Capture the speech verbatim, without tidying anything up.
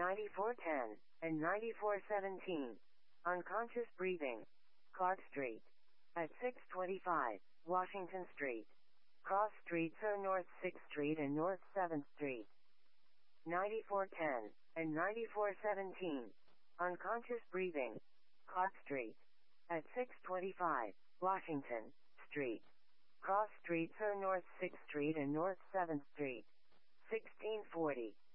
ninety-four ten, and ninety-four seventeen. Unconscious breathing. Clark Street. At six twenty-five, Washington Street. Cross streets are North sixth Street and North seventh Street. ninety-four ten, and ninety-four seventeen. Unconscious breathing. Clark Street. At six twenty-five, Washington Street. Cross streets are North sixth Street and North seventh Street. sixteen forty,